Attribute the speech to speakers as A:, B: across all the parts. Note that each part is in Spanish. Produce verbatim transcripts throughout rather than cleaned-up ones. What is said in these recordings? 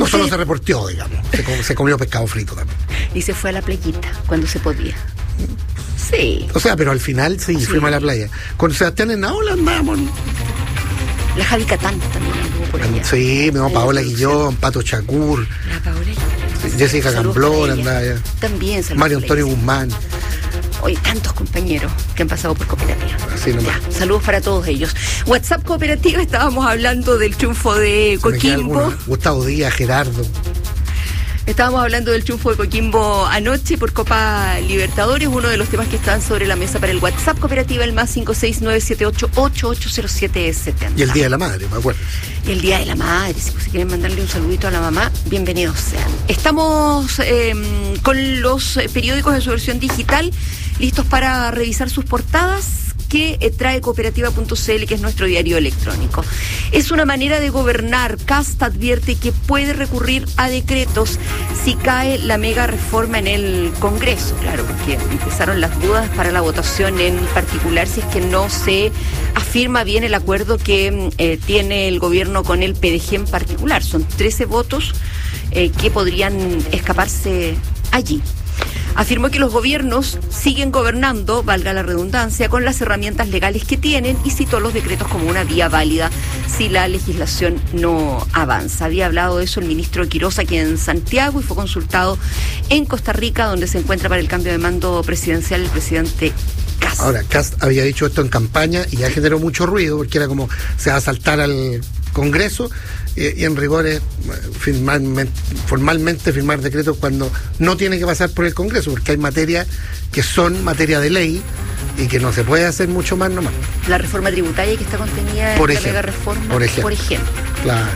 A: No solo se reporteó, digamos, se, com- se comió pescado frito también.
B: Y se fue a la playita cuando se podía. Sí.
A: O sea, pero al final sí,
B: Sí.
A: fuimos a la playa. Con Sebastián Enaola andábamos.
B: La Javi Catán también anduvo por allá.
A: Sí, no,
B: Ahí
A: Paola
B: en
A: Guillón, Pato Chacur,
B: La Paola Guillón.
A: Jessica
B: Saludos
A: Gamblón
B: para ella.
A: andaba allá.
B: También saludos
A: Mario
B: para
A: Antonio
B: ella.
A: Guzmán.
B: Hoy tantos compañeros que han pasado por Cooperativa.
A: Así nomás.
B: Ya, saludos para todos ellos. WhatsApp Cooperativa, estábamos hablando del triunfo de
A: Se me queda
B: Coquimbo.
A: alguno. Gustavo Díaz, Gerardo.
B: Estábamos hablando del triunfo de Coquimbo anoche por Copa Libertadores, uno de los temas que están sobre la mesa para el WhatsApp Cooperativa, el más cinco seis nueve siete ocho ocho ocho cero siete siete cero.
A: Y el Día de la Madre, me acuerdo.
B: Y el Día de la Madre, si, si quieren mandarle un saludito a la mamá, bienvenidos sean. Estamos eh, con los periódicos en su versión digital, listos para revisar sus portadas que eh, trae cooperativa punto c l, que es nuestro diario electrónico. Es una manera de gobernar. Kast advierte que puede recurrir a decretos si cae la mega reforma en el Congreso. Claro, porque empezaron las dudas para la votación en particular si es que no se afirma bien el acuerdo que eh, tiene el gobierno con el P D G en particular. Son trece votos eh, que podrían escaparse allí. Afirmó que los gobiernos siguen gobernando, valga la redundancia, con las herramientas legales que tienen y citó los decretos como una vía válida si la legislación no avanza. Había hablado de eso el ministro Quirós aquí en Santiago y fue consultado en Costa Rica, donde se encuentra para el cambio de mando presidencial el presidente Kast.
A: Ahora, Kast había dicho esto en campaña y ya generó mucho ruido porque era como se va a saltar al Congreso y, y en rigor es firmar, formalmente firmar decretos cuando no tiene que pasar por el Congreso, porque hay materias que son materia de ley y que no se puede hacer mucho más nomás.
B: La reforma tributaria que está contenida
A: Por
B: en
A: ejemplo,
B: la mega reforma,
A: por ejemplo.
B: por ejemplo.
A: Claro.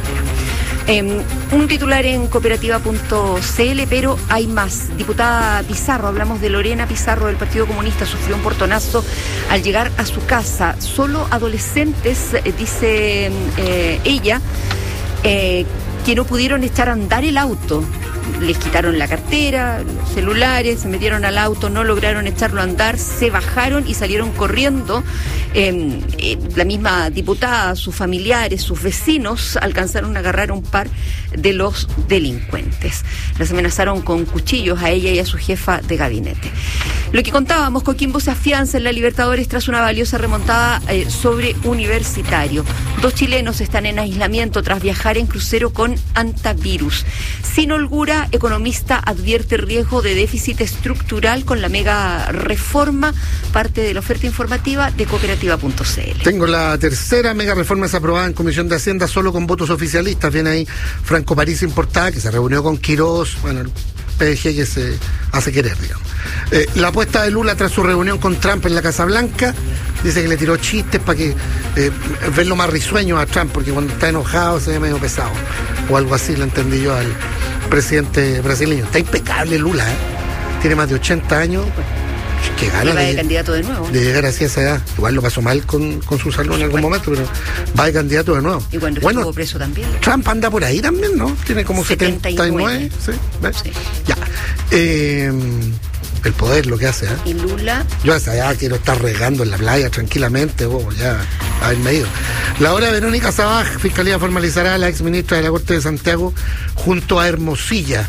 B: Eh, un titular en cooperativa punto c l, pero hay más. Diputada Pizarro, hablamos de Lorena Pizarro del Partido Comunista, sufrió un portonazo al llegar a su casa. Solo adolescentes, eh, dice eh, ella, eh, que no pudieron echar a andar el auto. Les quitaron la cartera, los celulares, se metieron al auto, no lograron echarlo a andar, se bajaron y salieron corriendo. Eh, eh, la misma diputada, sus familiares, sus vecinos alcanzaron a agarrar a un par de los delincuentes. Las amenazaron con cuchillos a ella y a su jefa de gabinete. Lo que contábamos, Coquimbo se afianza en la Libertadores tras una valiosa remontada eh, sobre Universitario. Dos chilenos están en aislamiento tras viajar en crucero con antivirus. Sin holgura, economista advierte riesgo de déficit estructural con la mega reforma, parte de la oferta informativa de cooperativa punto c l.
A: Tengo la tercera mega reforma aprobada en Comisión de Hacienda solo con votos oficialistas. Viene ahí Franco París Importada, que se reunió con Quirós, bueno, el P D G que se hace querer, digamos. Eh, la apuesta de Lula tras su reunión con Trump en la Casa Blanca, dice que le tiró chistes para que eh, verlo más risueño a Trump, porque cuando está enojado se ve medio pesado, o algo así, le entendí yo al presidente brasileño. Está impecable Lula, ¿eh? Tiene más de ochenta años. Que gana
B: va de
A: de,
B: candidato de nuevo.
A: de llegar así a esa edad. Igual lo pasó mal con, con su salud en algún momento, pero va de candidato de nuevo.
B: Y cuando
A: bueno,
B: estuvo preso también.
A: Trump anda por ahí también, ¿no? Tiene como setenta y nueve. ¿Sí? ¿Ves?
B: Sí.
A: Ya. Eh, el poder lo que hace, ¿eh?
B: Y Lula.
A: Yo hasta allá quiero estar regando en la playa tranquilamente, oh, ya haberme ido. La hora de Verónica Sabaj, Fiscalía formalizará a la exministra de la Corte de Santiago junto a Hermosilla.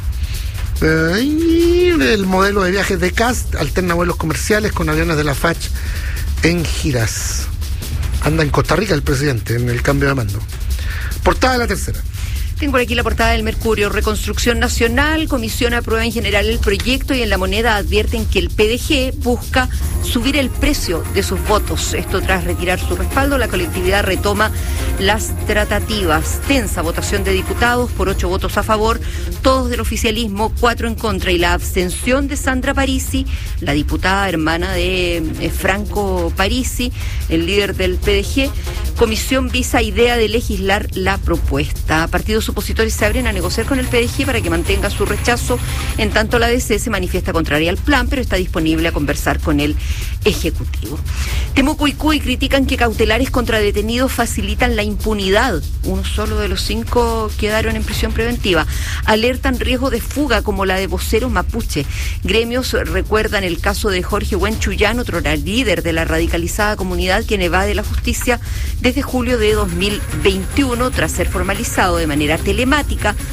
A: El modelo de viajes de Kast alterna vuelos comerciales con aviones de la F A C en giras. Anda en Costa Rica el presidente en el cambio de mando. Portada de la tercera.
B: Tengo por aquí la portada del Mercurio. Reconstrucción Nacional, Comisión aprueba en general el proyecto y en La Moneda advierten que el P D G busca subir el precio de sus votos. Esto tras retirar su respaldo, la colectividad retoma las tratativas. Tensa votación de diputados por ocho votos a favor, todos del oficialismo, cuatro en contra, y la abstención de Sandra Parisi, la diputada hermana de eh, Franco Parisi, el líder del P D G. Comisión visa idea de legislar la propuesta. Partidos opositores se abren a negociar con el P D G para que mantenga su rechazo. En tanto, la D C se manifiesta contraria al plan, pero está disponible a conversar con el Ejecutivo. Temuco y Cuy critican que cautelares contra detenidos facilitan la impunidad. Uno solo de los cinco quedaron en prisión preventiva. Alertan riesgo de fuga como la de voceros mapuche. Gremios recuerdan el caso de Jorge Huenchuyán, otro líder de la radicalizada comunidad, quien evade la justicia desde julio de dos mil veintiuno tras ser formalizado de manera telemática